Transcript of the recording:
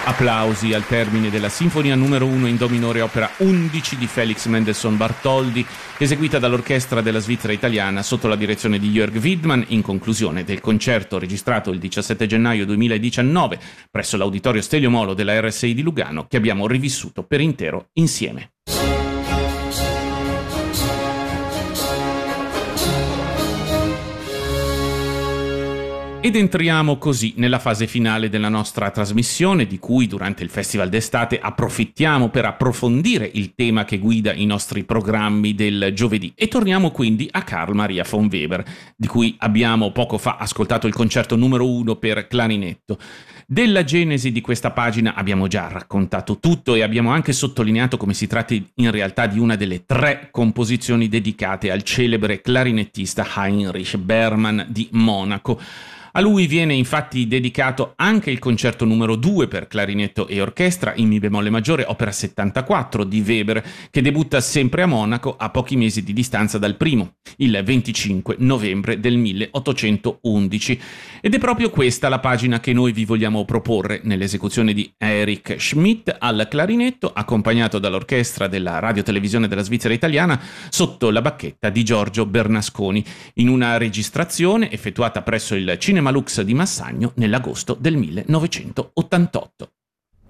Applausi al termine della Sinfonia numero 1 in Do minore, opera 11 di Felix Mendelssohn Bartholdy, eseguita dall'Orchestra della Svizzera Italiana sotto la direzione di Jörg Widmann, in conclusione del concerto registrato il 17 gennaio 2019 presso l'Auditorio Stelio Molo della RSI di Lugano, che abbiamo rivissuto per intero insieme. Ed entriamo così nella fase finale della nostra trasmissione, di cui durante il Festival d'estate approfittiamo per approfondire il tema che guida i nostri programmi del giovedì. E torniamo quindi a Carl Maria von Weber, di cui abbiamo poco fa ascoltato il concerto numero 1 per clarinetto. Della genesi di questa pagina abbiamo già raccontato tutto e abbiamo anche sottolineato come si tratti in realtà di una delle 3 composizioni dedicate al celebre clarinettista Heinrich Berman di Monaco. A lui viene infatti dedicato anche il concerto numero 2 per clarinetto e orchestra in mi bemolle maggiore, opera 74 di Weber, che debutta sempre a Monaco a pochi mesi di distanza dal primo, il 25 novembre del 1811. Ed è proprio questa la pagina che noi vi vogliamo proporre nell'esecuzione di Erich Schmidt al clarinetto, accompagnato dall'orchestra della radiotelevisione della Svizzera Italiana sotto la bacchetta di Giorgio Bernasconi, in una registrazione effettuata presso il Cinema Lux di Massagno nell'agosto del 1988.